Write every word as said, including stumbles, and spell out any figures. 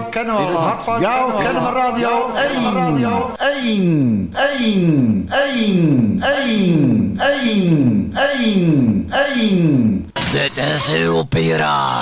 kennen we. In het hart van jou kennen we Radio één. Radio één. één. één. één. één. één. één. Dit is uw piraat.